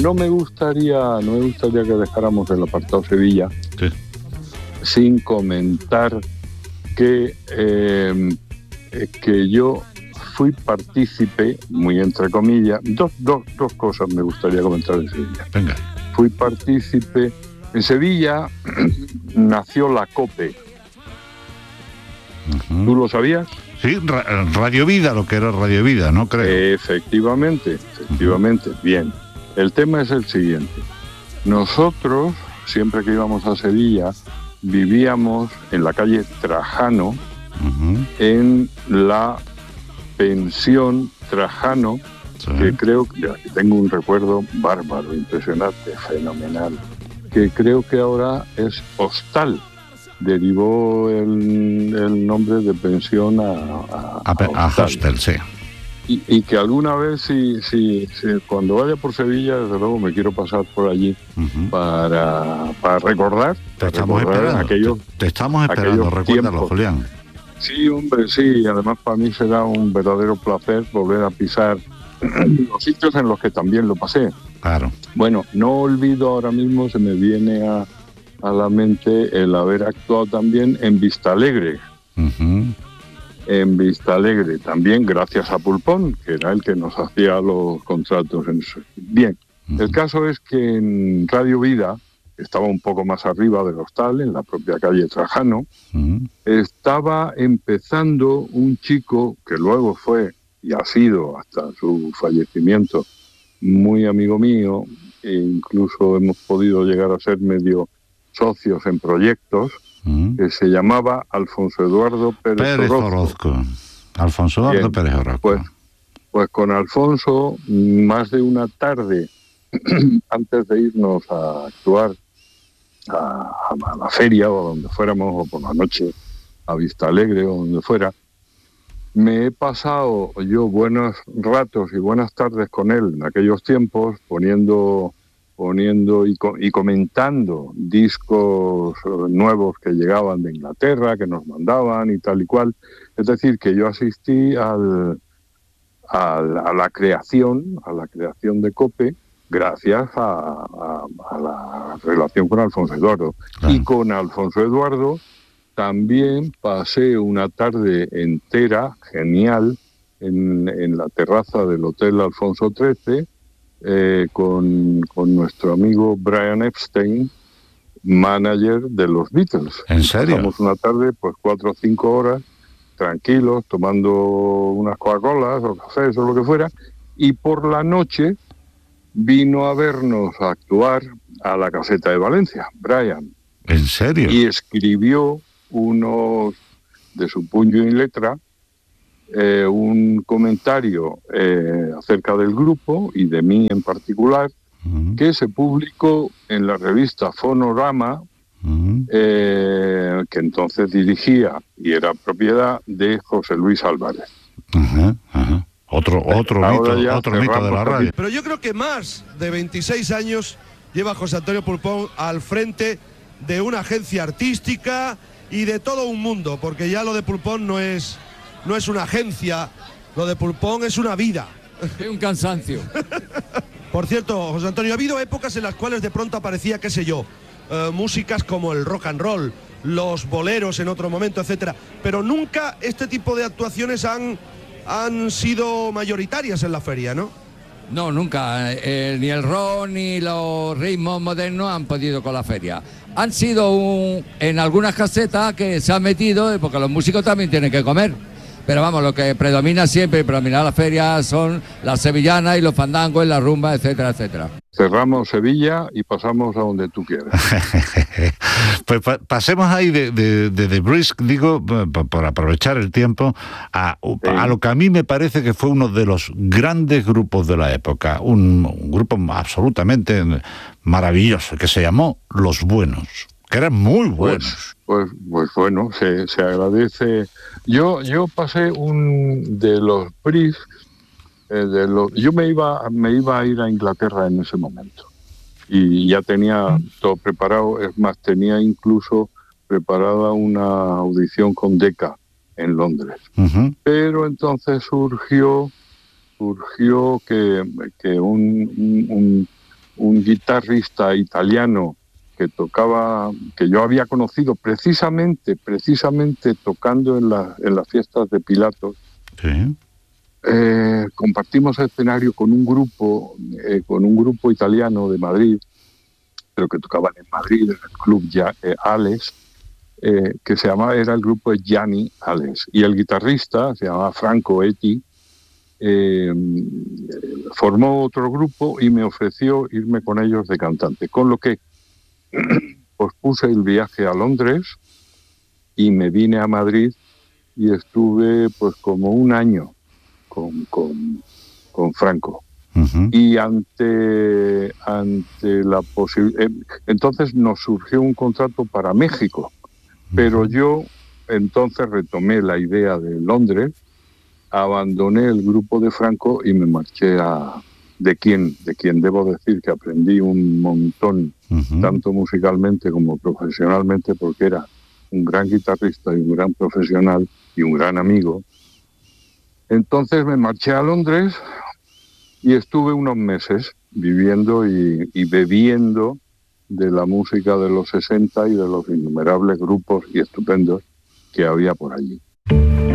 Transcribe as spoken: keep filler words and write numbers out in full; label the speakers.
Speaker 1: no me gustaría, no me gustaría que dejáramos el apartado Sevilla
Speaker 2: sí.
Speaker 1: sin comentar que, eh, que yo fui partícipe, muy entre comillas, dos, dos, dos cosas me gustaría comentar de Sevilla.
Speaker 2: Venga.
Speaker 1: Fui partícipe, en Sevilla nació la COPE. Uh-huh. ¿Tú lo sabías?
Speaker 2: Sí, ra- Radio Vida, lo que era Radio Vida, ¿no? Creo.
Speaker 1: Efectivamente, efectivamente. Uh-huh. Bien. El tema es el siguiente. Nosotros, siempre que íbamos a Sevilla, vivíamos en la calle Trajano, uh-huh. en la pensión Trajano, sí. que creo que tengo un recuerdo bárbaro, impresionante, fenomenal, que creo que ahora es hostal. Derivó el, el nombre de pensión a, a,
Speaker 2: a, a, a hostel, sí.
Speaker 1: Y, y que alguna vez, si, si, si cuando vaya por Sevilla, desde luego me quiero pasar por allí uh-huh. para, para recordar.
Speaker 2: Te
Speaker 1: para
Speaker 2: estamos
Speaker 1: recordar
Speaker 2: esperando,
Speaker 1: aquellos,
Speaker 2: te, te estamos esperando, recuérdalo, Julián.
Speaker 1: Sí, hombre, sí, y además para mí será un verdadero placer volver a pisar los sitios en los que también lo pasé.
Speaker 2: Claro.
Speaker 1: Bueno, no olvido ahora mismo, se me viene a, a la mente el haber actuado también en Vistalegre.
Speaker 2: Uh-huh.
Speaker 1: En Vistalegre, también gracias a Pulpón, que era el que nos hacía los contratos en eso. Bien, uh-huh. el caso es que en Radio Vida, estaba un poco más arriba del hostal, en la propia calle Trajano, uh-huh. estaba empezando un chico que luego fue y ha sido hasta su fallecimiento muy amigo mío, e incluso hemos podido llegar a ser medio socios en proyectos, uh-huh. que se llamaba Alfonso Eduardo Pérez,
Speaker 2: Pérez Orozco. Orozco. Alfonso Eduardo Bien, Pérez Orozco.
Speaker 1: Pues, pues con Alfonso, más de una tarde antes de irnos a actuar a, a la feria o a donde fuéramos, o por la noche a Vistalegre o donde fuera, me he pasado yo buenos ratos y buenas tardes con él en aquellos tiempos, poniendo, poniendo y, co- y comentando discos nuevos que llegaban de Inglaterra, que nos mandaban y tal y cual. Es decir, que yo asistí al, al, a la creación, a la creación de COPE, gracias a, a, a la relación con Alfonso Eduardo. Claro. Y con Alfonso Eduardo también pasé una tarde entera, genial, en, en la terraza del Hotel Alfonso trece, eh, con, con nuestro amigo Brian Epstein, manager de los Beatles.
Speaker 2: ¿En serio?
Speaker 1: Pasamos una tarde, pues cuatro o cinco horas, tranquilos, tomando unas Coca-Colas o cafés o lo que fuera, y por la noche vino a vernos a actuar a la Caseta de Valencia, Brian.
Speaker 2: ¿En serio?
Speaker 1: Y escribió unos, de su puño y letra, eh, un comentario eh, acerca del grupo y de mí en particular, uh-huh. que se publicó en la revista Fonorama, uh-huh. eh, que entonces dirigía y era propiedad de José Luis Álvarez.
Speaker 2: Uh-huh. Uh-huh. Otro, otro mito, otro mito de la radio.
Speaker 3: Pero yo creo que más de veintiséis años lleva José Antonio Pulpón al frente de una agencia artística y de todo un mundo, porque ya lo de Pulpón no es, no es una agencia, lo de Pulpón es una vida.
Speaker 4: Es un cansancio.
Speaker 3: Por cierto, José Antonio, ha habido épocas en las cuales de pronto aparecía, qué sé yo, eh, músicas como el rock and roll, los boleros en otro momento, etcétera, pero nunca este tipo de actuaciones han, han sido mayoritarias en la feria, ¿no?
Speaker 4: No, nunca. Eh, ni el rock ni los ritmos modernos han podido con la feria. Han sido un, en algunas casetas que se han metido, porque los músicos también tienen que comer. Pero vamos, lo que predomina siempre y predomina la feria son las sevillanas y los fandangos, la rumba, etcétera, etcétera.
Speaker 1: Cerramos Sevilla y pasamos a donde tú quieras.
Speaker 2: Pues pa- pasemos ahí de, de, de The Brisk, digo, por, por aprovechar el tiempo, a, sí. a lo que a mí me parece que fue uno de los grandes grupos de la época, un, un grupo absolutamente maravilloso, que se llamó Los Buenos, que eran muy buenos.
Speaker 1: Pues, pues, pues bueno, se, se agradece. Yo, yo pasé un de los Brisk, eh, de los, yo me iba, me iba a ir a Inglaterra en ese momento. Y ya tenía todo preparado, es más, tenía incluso preparada una audición con Decca en Londres. Uh-huh. Pero entonces surgió surgió que, que un, un, un guitarrista italiano que tocaba, que yo había conocido precisamente, precisamente tocando en, la, en las fiestas de Pilatos.
Speaker 2: Sí.
Speaker 1: Eh, compartimos escenario con un grupo, eh, con un grupo italiano de Madrid, pero que tocaban en Madrid, en el club ya, eh, Ales, eh, que se llamaba, era el grupo de Gianni Ales, y el guitarrista se llamaba Franco Etti. Eh, formó otro grupo y me ofreció irme con ellos de cantante, con lo que pospuse el viaje a Londres y me vine a Madrid y estuve pues como un año con, con, con Franco.
Speaker 2: Uh-huh.
Speaker 1: Y ante, ante la posibilidad... Eh, entonces nos surgió un contrato para México, pero uh-huh. yo entonces retomé la idea de Londres, abandoné el grupo de Franco y me marché a... de quien, de quien debo decir que aprendí un montón, uh-huh. tanto musicalmente como profesionalmente, porque era un gran guitarrista y un gran profesional y un gran amigo. Entonces me marché a Londres y estuve unos meses viviendo y, y bebiendo de la música de los sesenta y de los innumerables grupos y estupendos que había por allí.